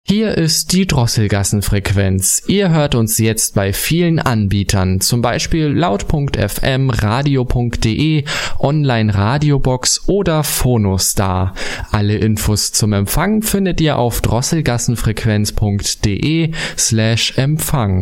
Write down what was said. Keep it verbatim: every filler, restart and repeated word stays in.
Hier ist die Drosselgassenfrequenz. Ihr hört uns jetzt bei vielen Anbietern, zum Beispiel laut punkt f m, radio punkt de, Online Radiobox oder Phonostar. Alle Infos zum Empfang findet ihr auf drosselgassenfrequenz punkt de slash Empfang.